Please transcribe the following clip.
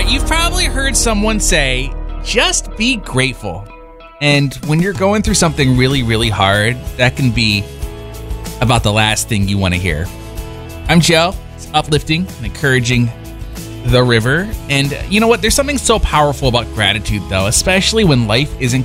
you've probably heard someone say, just be grateful. And when you're going through something really, really hard, that can be about the last thing you want to hear. I'm Joe. It's uplifting and encouraging the river. And you know what? There's something so powerful about gratitude, though, especially when life isn't